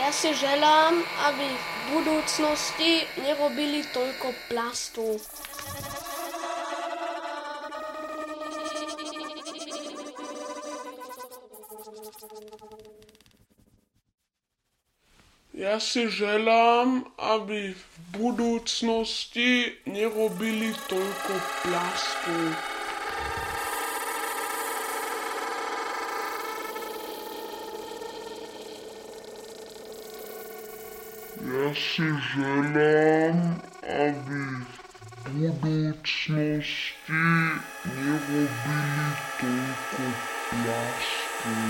Ja si želám, aby v budúcnosti nerobili toľko plastu. Ja si želám, aby v budúcnosti nerobili toľko plastu. Ja si želám, aby v budúcnosti nerobili toľko plastu.